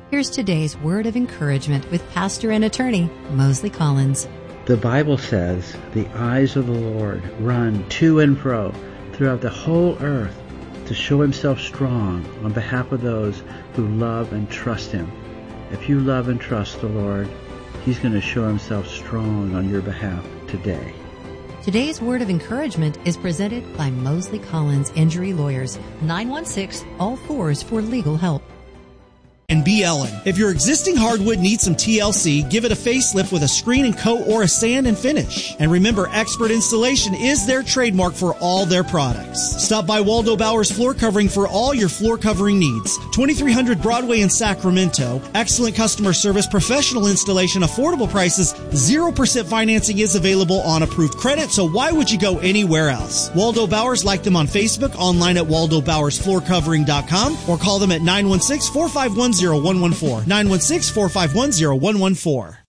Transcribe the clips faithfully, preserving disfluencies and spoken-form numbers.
Here's today's word of encouragement with pastor and attorney Mosley Collins. The Bible says, the eyes of the Lord run to and fro throughout the whole earth to show himself strong on behalf of those who love and trust him. If you love and trust the Lord, he's going to show himself strong on your behalf today. Today's word of encouragement is presented by Mosley Collins Injury Lawyers, nine one six, all fours for legal help. And B. Ellen. If your existing hardwood needs some T L C, give it a facelift with a screen and coat or a sand and finish. And remember, Expert Installation is their trademark for all their products. Stop by Waldo Bowers Floor Covering for all your floor covering needs. twenty-three hundred Broadway in Sacramento. Excellent customer service, professional installation, affordable prices, zero percent financing is available on approved credit, so why would you go anywhere else? Waldo Bowers, like them on Facebook, online at waldo bowers floor covering dot com, or call them at nine one six, four five one, zero one one four. nine one six, four five one, zero one one four.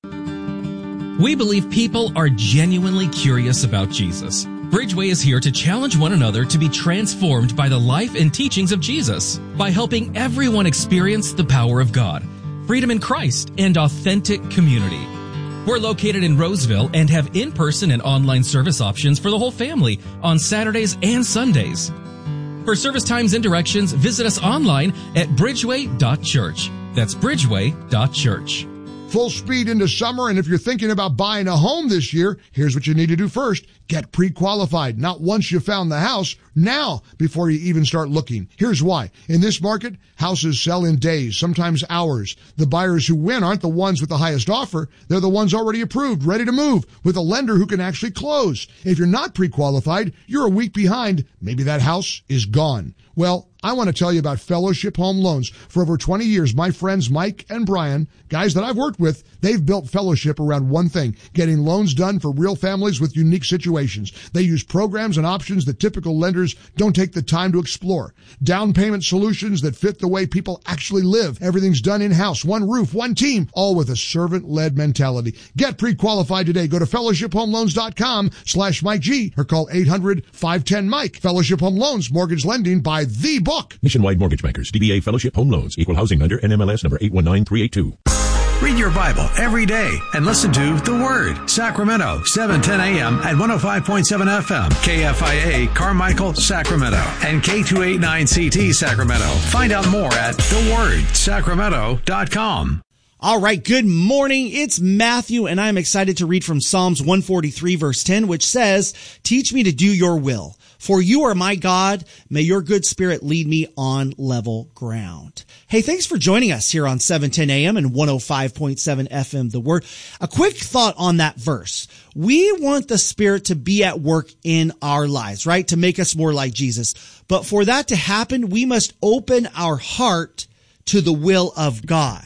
We believe people are genuinely curious about Jesus. Bridgeway is here to challenge one another to be transformed by the life and teachings of Jesus by helping everyone experience the power of God, freedom in Christ, and authentic community. We're located in Roseville and have in-person and online service options for the whole family on Saturdays and Sundays. For service times and directions, visit us online at bridgeway dot church. That's bridgeway dot church. Full speed into summer, and if you're thinking about buying a home this year, here's what you need to do first. Get pre-qualified. Not once you found the house, now before you even start looking. Here's why. In this market, houses sell in days, sometimes hours. The buyers who win aren't the ones with the highest offer. They're the ones already approved, ready to move, with a lender who can actually close. If you're not pre-qualified, you're a week behind. Maybe that house is gone. Well, I want to tell you about Fellowship Home Loans. For over twenty years, my friends Mike and Brian, guys that I've worked with, they've built Fellowship around one thing, getting loans done for real families with unique situations. They use programs and options that typical lenders don't take the time to explore. Down payment solutions that fit the way people actually live. Everything's done in-house, one roof, one team, all with a servant-led mentality. Get pre-qualified today. Go to fellowship home loans dot com slash Mike G or call eight hundred, five one zero, Mike. Fellowship Home Loans, mortgage lending by the book. Nationwide Mortgage Bankers, D B A Fellowship Home Loans, Equal Housing Lender, N M L S number eight one nine three eight two. Read your Bible every day and listen to The Word, Sacramento, seven ten a.m. at one oh five point seven F M, K F I A, Carmichael, Sacramento, and K two eighty-nine C T, Sacramento. Find out more at the word sacramento dot com. All right, good morning. It's Matthew, and I'm excited to read from Psalms one forty-three, verse ten, which says, "Teach me to do your will, for you are my God. May your good spirit lead me on level ground." Hey, thanks for joining us here on seven ten a.m. and one oh five point seven F M, The Word. A quick thought on that verse. We want the Spirit to be at work in our lives, right? To make us more like Jesus. But for that to happen, we must open our heart to the will of God.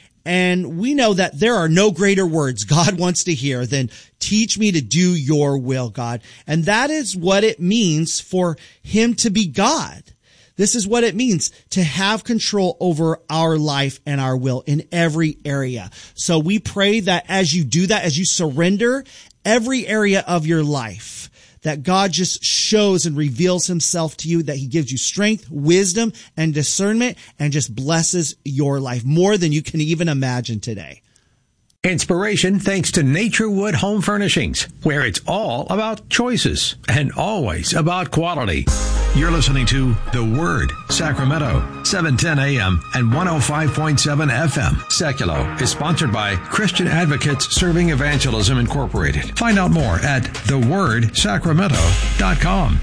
And we know that there are no greater words God wants to hear than "teach me to do your will, God." And that is what it means for him to be God. This is what it means to have control over our life and our will in every area. So we pray that as you do that, as you surrender every area of your life, that God just shows and reveals himself to you, that he gives you strength, wisdom, and discernment, and just blesses your life more than you can even imagine today. Inspiration thanks to Naturewood Home Furnishings, where it's all about choices and always about quality. You're listening to The Word, Sacramento, seven ten a.m. and one oh five point seven F M. Seculo is sponsored by Christian Advocates Serving Evangelism Incorporated. Find out more at the word sacramento dot com.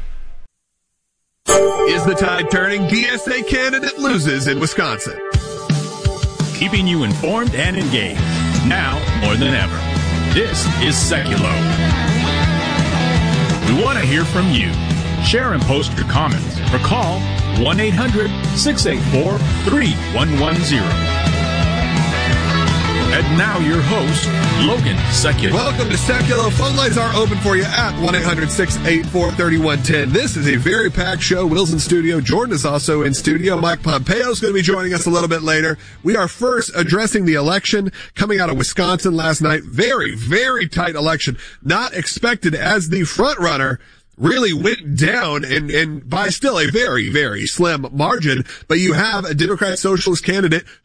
Is the tide turning? D S A candidate loses in Wisconsin. Keeping you informed and engaged, now more than ever. This is Seculo. We want to hear from you. Share and post your comments or call one eight hundred, six eight four, three one one zero. And now your host, Logan Seculo. Welcome to Seculo. Phone lines are open for you at one eight hundred, six eight four, three one one zero. This is a very packed show. Will's in studio. Jordan is also in studio. Mike Pompeo is going to be joining us a little bit later. We are first addressing the election coming out of Wisconsin last night. Very, very tight election. Not expected as the front runner really went down and, and by still a very, very slim margin. But you have a Democrat Socialist candidate